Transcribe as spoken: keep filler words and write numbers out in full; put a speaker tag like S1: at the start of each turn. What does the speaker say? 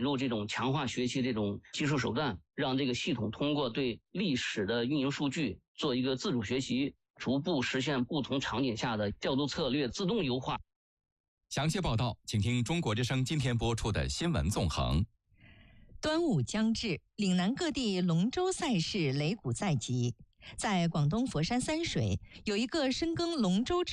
S1: 入这种强化学习这种技术手段，让这个系统通过对历史的运营数据做一个自主学习，逐步实现不同场景下的调度策略自动优化。
S2: 详细报道，请听中国之声今天播出的新闻纵横。
S3: 端午将至，岭南各地龙舟赛事擂鼓在即。在广东佛山三水，有一个深耕龙舟制